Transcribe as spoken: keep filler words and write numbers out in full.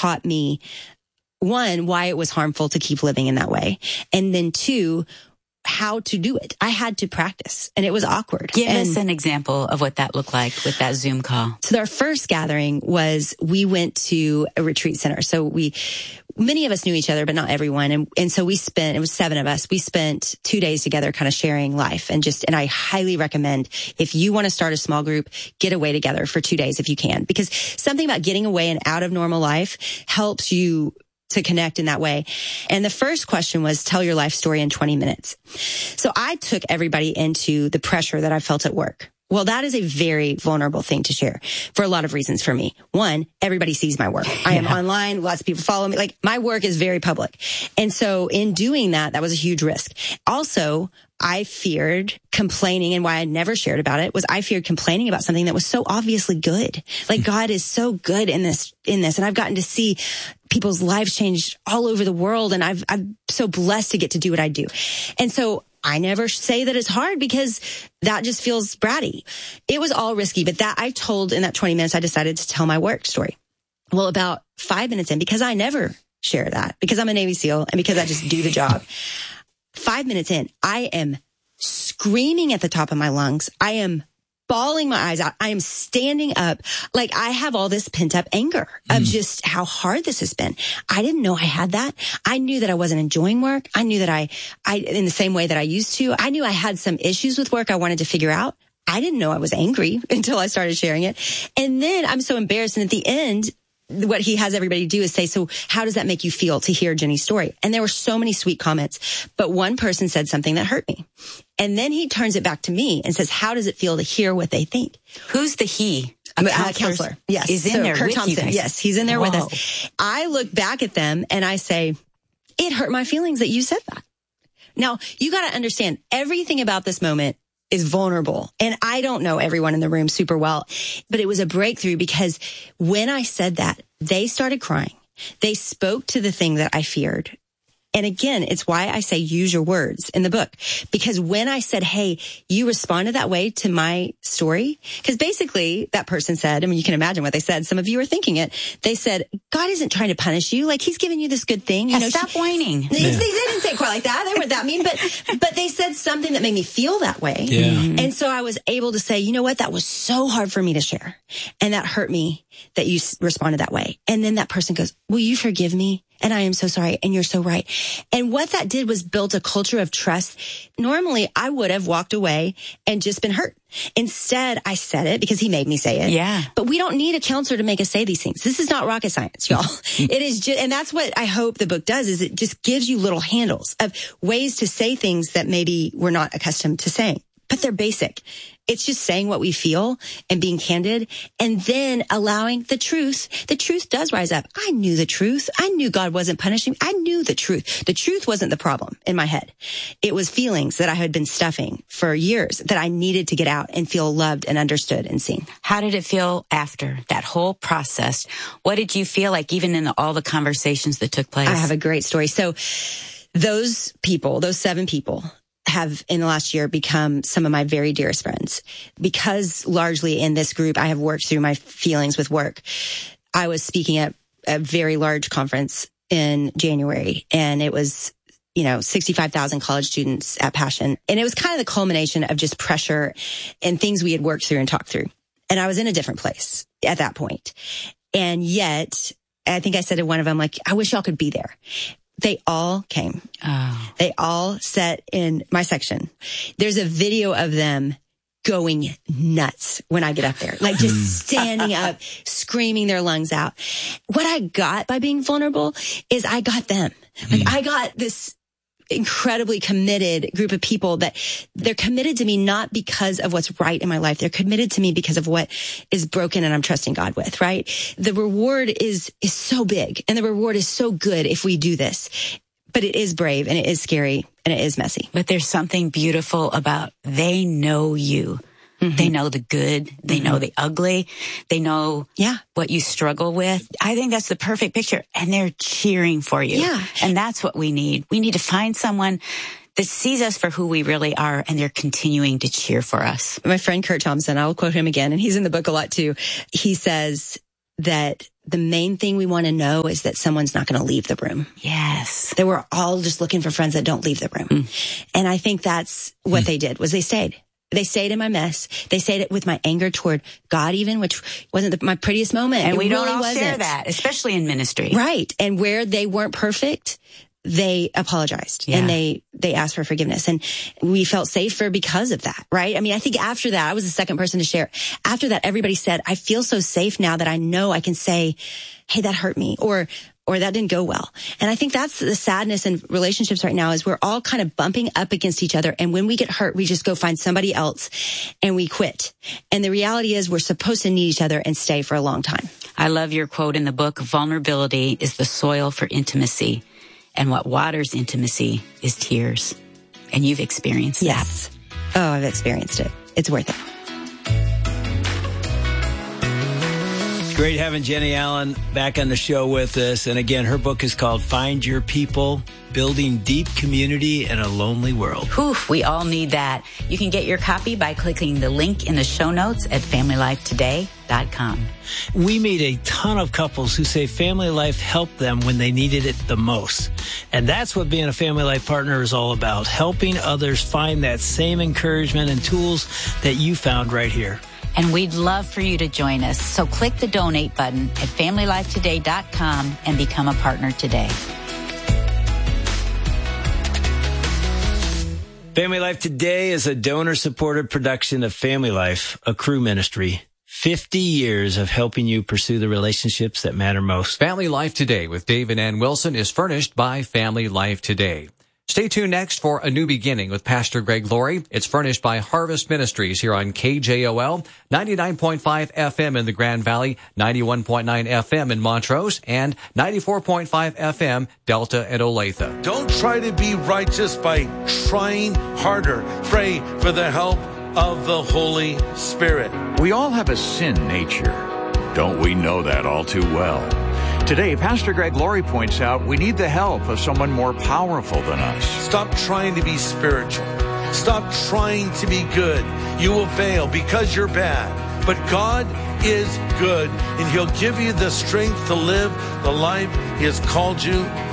taught me, one, why it was harmful to keep living in that way. And then two, how to do it. I had to practice, and it was awkward. Give and us an example of what that looked like with that Zoom call. So our first gathering was, we went to a retreat center. So we, many of us knew each other, but not everyone. And, and so we spent, it was seven of us. We spent two days together kind of sharing life and just, and I highly recommend, if you want to start a small group, get away together for two days if you can, because something about getting away and out of normal life helps you to connect in that way. And the first question was, tell your life story in twenty minutes. So I took everybody into the pressure that I felt at work. Well, that is a very vulnerable thing to share for a lot of reasons for me. One, everybody sees my work. I am yeah. online. Lots of people follow me. Like, my work is very public. And so in doing that, that was a huge risk. Also, I feared complaining, and why I never shared about it was I feared complaining about something that was so obviously good. Like, God is so good in this, in this. And I've gotten to see people's lives change all over the world. And I've, I'm so blessed to get to do what I do. And so I never say that it's hard, because that just feels bratty. It was all risky, but that I told in that twenty minutes, I decided to tell my work story. Well, about five minutes in, because I never share that, because I'm a Navy SEAL and because I just do the job. Five minutes in, I am screaming at the top of my lungs. I am bawling my eyes out. I am standing up. Like, I have all this pent up anger of mm. just how hard this has been. I didn't know I had that. I knew that I wasn't enjoying work. I knew that I, I, in the same way that I used to, I knew I had some issues with work I wanted to figure out. I didn't know I was angry until I started sharing it. And then I'm so embarrassed. And at the end, what he has everybody do is say, so how does that make you feel to hear Jenny's story? And there were so many sweet comments, but one person said something that hurt me. And then he turns it back to me and says, how does it feel to hear what they think? Who's the he? A counselor. counselor. Yes. Is in so there Kurt with Thompson. you guys. Yes. He's in there Whoa. with us. I look back at them and I say, it hurt my feelings that you said that. Now, you got to understand, everything about this moment is vulnerable. And I don't know everyone in the room super well, but it was a breakthrough, because when I said that, they started crying. They spoke to the thing that I feared. And again, it's why I say use your words in the book, because when I said, hey, you responded that way to my story, because basically that person said, I mean, you can imagine what they said. Some of you are thinking it. They said, God isn't trying to punish you. Like, he's giving you this good thing. You yeah, know, stop she, whining. They, yeah. they, they didn't say it quite like that. They weren't that mean, but, but they said something that made me feel that way. Yeah. Mm-hmm. And so I was able to say, you know what? That was so hard for me to share. And that hurt me that you responded that way. And then that person goes, will you forgive me? And I am so sorry. And you're so right. And what that did was build a culture of trust. Normally, I would have walked away and just been hurt. Instead, I said it because he made me say it. Yeah. But we don't need a counselor to make us say these things. This is not rocket science, y'all. It is just, and that's what I hope the book does, is it just gives you little handles of ways to say things that maybe we're not accustomed to saying. But they're basic. It's just saying what we feel and being candid, and then allowing the truth. The truth does rise up. I knew the truth. I knew God wasn't punishing me. I knew the truth. The truth wasn't the problem in my head. It was feelings that I had been stuffing for years that I needed to get out and feel loved and understood and seen. How did it feel after that whole process? What did you feel like, even in all the conversations that took place? I have a great story. So those people, those seven people, have in the last year become some of my very dearest friends, because largely in this group, I have worked through my feelings with work. I was speaking at a very large conference in January, and it was, you know, sixty-five thousand college students at Passion. And it was kind of the culmination of just pressure and things we had worked through and talked through. And I was in a different place at that point. And yet, I think I said to one of them, like, I wish y'all could be there. They all came. Oh. They all sat in my section. There's a video of them going nuts when I get up there, like just standing up, screaming their lungs out. What I got by being vulnerable is I got them. Like, mm. I got this incredibly committed group of people that they're committed to me, not because of what's right in my life. They're committed to me because of what is broken and I'm trusting God with, right? The reward is, is so big, and the reward is so good if we do this, but it is brave and it is scary and it is messy. But there's something beautiful about, they know you. Mm-hmm. They know the good. They mm-hmm. know the ugly. They know yeah. what you struggle with. I think that's the perfect picture. And they're cheering for you. Yeah. And that's what we need. We need to find someone that sees us for who we really are, and they're continuing to cheer for us. My friend Kurt Thompson, I'll quote him again, and he's in the book a lot too. He says that the main thing we want to know is that someone's not going to leave the room. Yes. That we're all just looking for friends that don't leave the room. Mm. And I think that's what mm. they did, was they stayed. They stayed in my mess. They stayed it with my anger toward God even, which wasn't the, my prettiest moment. And it we really don't all wasn't. share that, especially in ministry. Right. And where they weren't perfect, they apologized yeah. and they, they asked for forgiveness, and we felt safer because of that. Right. I mean, I think after that, I was the second person to share. After that, everybody said, I feel so safe now that I know I can say, hey, that hurt me, or, or that didn't go well. And I think that's the sadness in relationships right now, is we're all kind of bumping up against each other. And when we get hurt, we just go find somebody else and we quit. And the reality is we're supposed to need each other and stay for a long time. I love your quote in the book, vulnerability is the soil for intimacy. And what waters intimacy is tears. And you've experienced that. Yes. Oh, I've experienced it. It's worth it. Great having Jennie Allen back on the show with us. And again, her book is called Find Your People, Building Deep Community in a Lonely World. Whew, we all need that. You can get your copy by clicking the link in the show notes at family life today dot com. We meet a ton of couples who say Family Life helped them when they needed it the most. And that's what being a Family Life partner is all about, helping others find that same encouragement and tools that you found right here. And we'd love for you to join us. So click the donate button at family life today dot com and become a partner today. Family Life Today is a donor-supported production of Family Life, a Cru ministry. fifty years of helping you pursue the relationships that matter most. Family Life Today with Dave and Ann Wilson is furnished by Family Life Today. Stay tuned next for A New Beginning with Pastor Greg Laurie. It's furnished by Harvest Ministries here on K J O L, ninety-nine point five F M in the Grand Valley, ninety-one point nine F M in Montrose, and ninety-four point five F M Delta and Olathe. Don't try to be righteous by trying harder. Pray for the help of the Holy Spirit. We all have a sin nature. Don't we know that all too well? Today, Pastor Greg Laurie points out we need the help of someone more powerful than us. Stop trying to be spiritual. Stop trying to be good. You will fail because you're bad. But God is good, and He'll give you the strength to live the life He has called you